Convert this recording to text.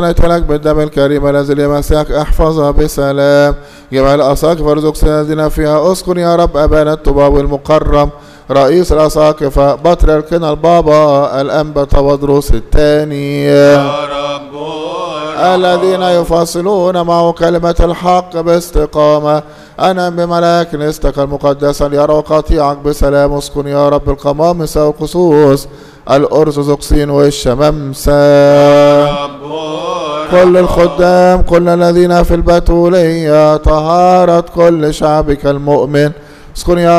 لك بالدم الكريم الذي لمساك احفظها بسلام. جميع الأساقفة وارزق سيدنا فيها. اسكن يا رب أبانا الطباوي المكرم رئيس الأساقفة بطريركنا البابا الأنبا تودروس الثاني الذين يفصلون معه كلمة الحق باستقامة. أنا بملاك نستك المقدسة ليروا قطيعك بسلام. اسكن يا رب القمامسة والقصوص الأرثوذكسين والشمامسة كل الخدام كل الذين في البتولية طهارة كل شعبك المؤمن. اسكن يا